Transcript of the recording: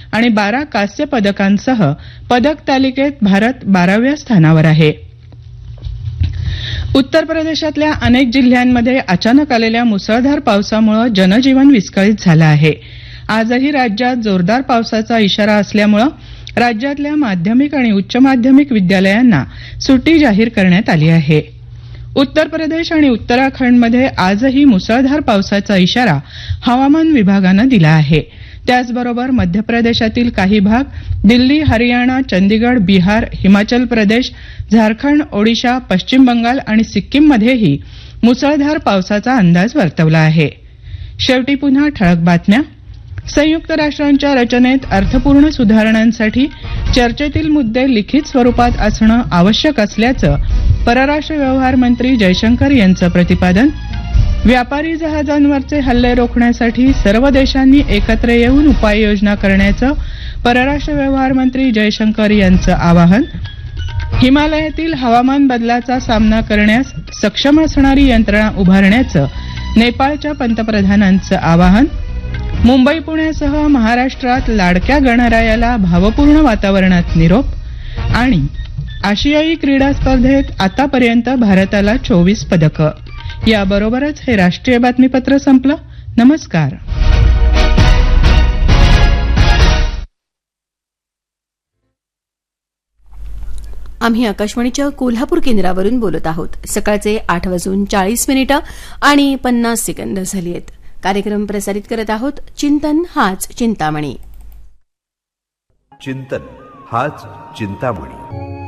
आणि 12 कांस्य पदकांसह पदक तालिकेत भारत 12व्या स्थानावर आहे. उत्तर प्रदेशातल्या अनेक जिल्ह्यांमध्ये अचानक आलेल्या मुसळधार पावसामुळे जनजीवन विस्कळीत झालं आहे. आजही राज्यात जोरदार पावसाचा इशारा असल्यामुळे राज्यातल्या माध्यमिक आणि उच्च माध्यमिक विद्यालयांना सुट्टी जाहीर करण्यात आली आहे. उत्तर प्रदेश आणि उत्तराखंडमध्ये आजही मुसळधार पावसाचा इशारा हवामान विभागानं दिला आहे. त्याचबरोबर मध्य प्रदेशातील काही भाग, दिल्ली, हरियाणा, चंदीगड, बिहार, हिमाचल प्रदेश, झारखंड, ओडिशा, पश्चिम बंगाल आणि सिक्कीममध्येही मुसळधार पावसाचा अंदाज वर्तवला आहे. शेवटी पुन्हा ठळक बातम्या. संयुक्त राष्ट्रांच्या रचनेत अर्थपूर्ण सुधारणांसाठी चर्चेतील मुद्दे लिखित स्वरूपात असणं आवश्यक असल्याचं परराष्ट्र व्यवहार मंत्री जयशंकर यांचं प्रतिपादन. व्यापारी जहाजांवरचे हल्ले रोखण्यासाठी सर्व देशांनी एकत्र येऊन उपाययोजना करण्याचं परराष्ट्र व्यवहार मंत्री जयशंकर यांचं आवाहन. हिमालयातील हवामान बदलाचा सामना करण्यास सक्षम असणारी यंत्रणा उभारण्याचं नेपाळच्या पंतप्रधानांचं आवाहन. मुंबई पुण्यासह महाराष्ट्रात लाडक्या गणरायाला भावपूर्ण वातावरणात निरोप. आणि आशियाई क्रीडा स्पर्धेत आतापर्यंत भारताला 24 पदकं. याबरोबरच हे राष्ट्रीय बातमीपत्र संपलं. नमस्कार. आम्ही आकाशवाणीच्या कोल्हापूर केंद्रावरून बोलत आहोत. सकाळचे 8:40 आणि 50 सेकंद झाली आहेत. कार्यक्रम प्रसारित करत आहोत चिंतन हाच चिंतामणी. चिंतन हाच चिंतामणी.